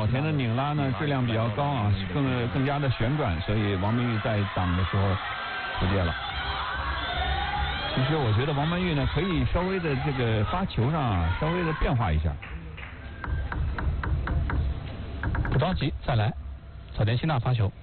田的拧拉呢质量比较高啊，更加的旋转，所以王曼玉在挡的时候出界了。其实我觉得王曼玉呢可以稍微的这个发球上啊稍微的变化一下。 不着急，再来，早田希娜发球。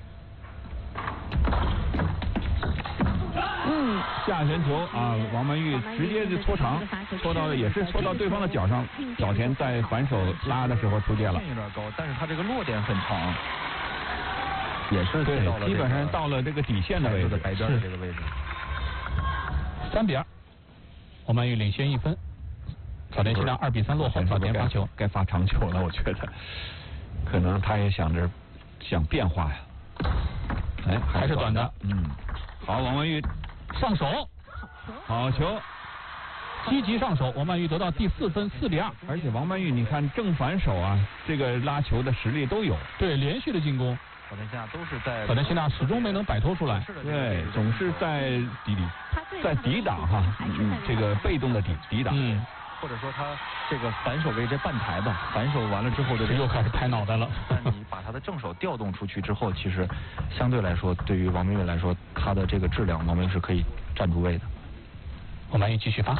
下旋球啊，王曼玉直接就搓长，搓到也是搓到对方的脚上。早田在反手拉的时候出界了， 有点高，但是他这个落点很长，也是对，基本上到了这个底线的位置， 白边的这个位置。 3-2，王曼玉领先1分。早田希娜2-3落后，早田发球， 该发长球了，我觉得，可能他也想变化呀。哎， 还是短的， 好，王曼玉。 上手， 好球， 积极上手，王曼玉得到第4分，4-2。 而且王曼玉，你看正反手啊，这个拉球的实力都有。 对，连续的进攻， 早田希娜都是在。 早田希娜始终没能摆脱出来。 对，总是在抵挡哈，这个被动的抵挡。 或者说他这个反手为这半台吧，反手完了之后的又开始拍脑袋了。 但你把他的正手调动出去之后，其实相对来说，对于王曼玉来说，他的这个质量，王曼玉是可以站住位的。 王曼玉继续发。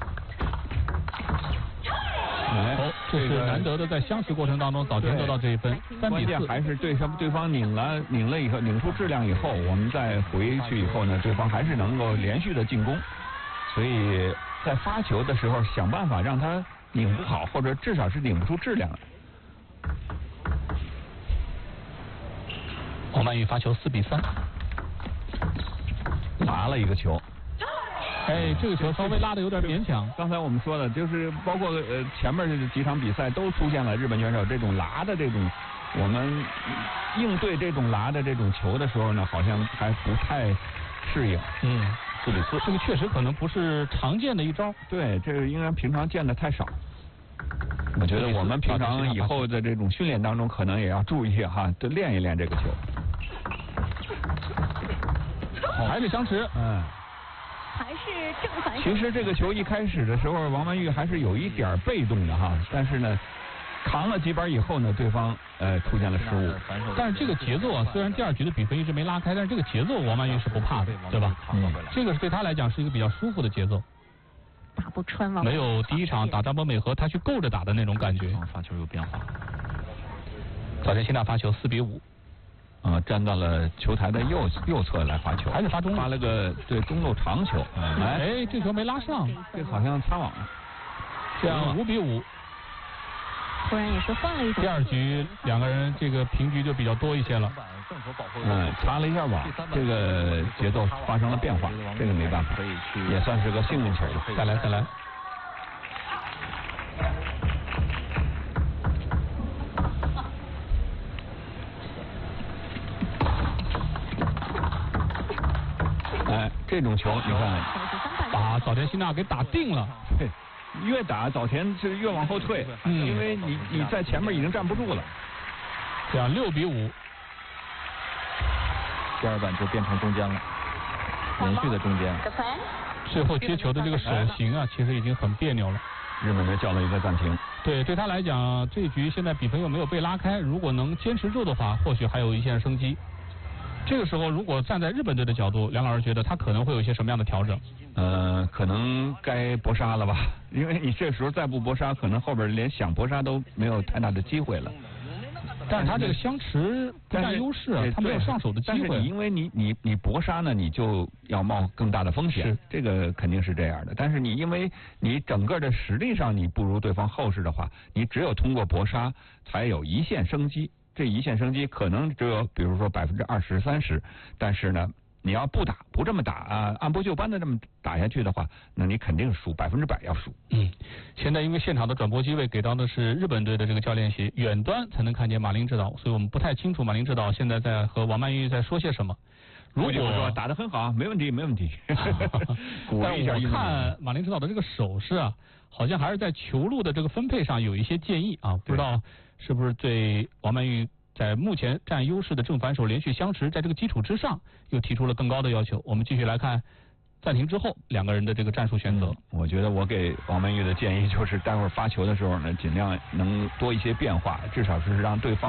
这是难得的在相持过程当中，早田得到这1分，3-4。 还是对方拧了以后，拧出质量以后，我们再回去以后呢，对方还是能够连续的进攻，所以。在发球的时候，想办法让他拧不好，或者至少是拧不出质量。 王曼玉发球4-3， 拿了一个球。 哎，这个球稍微拉的有点勉强。 刚才我们说的，就是包括前面这几场比赛都出现了日本选手这种拉的这种，我们应对这种拉的这种球的时候呢，好像还不太适应。4-4， 这个确实可能不是常见的一招。 对，这个应该平常见的太少。我觉得我们平常以后的这种训练当中，可能也要注意哈，多练一练这个球。 还是相持， 还是正反手。 其实这个球一开始的时候，王曼玉还是有一点被动的哈，但是呢，扛了几板以后呢，对方出现了失误。 但是这个节奏啊，虽然第2局的比分一直没拉开，但是这个节奏王曼玉是不怕的，对吧？这个对他来讲是一个比较舒服的节奏。 打不穿王。 没有第1场打张博美和他去够着打的那种感觉。 发球有变化。 早田希娜发球4-5。 站到了球台的右侧来发球， 还是发中路， 发了个中路长球。 这球没拉上， 这好像擦网了。 这样5-5。 突然也是换了一种。 第2局两个人这个平局就比较多一些了。 擦了一下网，这个节奏发生了变化，这个没办法，也算是个幸运球了。 再来。 这种球你看， 把早田希娜给打定了。 对，越打早田是越往后退，因为你在前面已经站不住了。 这样6-5。 第2板就变成中间了，连续的中间。 最后接球的这个手型啊，其实已经很别扭了。 日本队叫了一个暂停。 对他来讲，这一局现在比分又没有被拉开，如果能坚持住的话，或许还有一线生机。这个时候，如果站在日本队的角度，梁老师觉得他可能会有一些什么样的调整？ 可能该搏杀了吧，因为你这时候再不搏杀，可能后边连想搏杀都没有太大的机会了。 但是他这个相持不占优势啊，他没有上手的机会。 但是因为你搏杀呢，你就要冒更大的风险，这个肯定是这样的。但是因为你整个的实力上你不如对方厚实的话，你只有通过搏杀才有一线生机。这一线生机可能只有比如说20%、30%，但是呢，你要不这么打按部就班的这么打下去的话，那你肯定输100%要输。 现在因为现场的转播机位给到的是日本队的这个教练席，远端才能看见马林指导，所以我们不太清楚马林指导现在在和王曼玉在说些什么。 如果说打得很好，没问题。 但我看马林指导的这个手势啊，好像还是在球路的这个分配上有一些建议啊，不知道是不是对王曼玉在目前占优势的正反手连续相持，在这个基础之上又提出了更高的要求。我们继续来看暂停之后两个人的这个战术选择。 我觉得我给王曼玉的建议就是，待会儿发球的时候呢，尽量能多一些变化，至少是让对方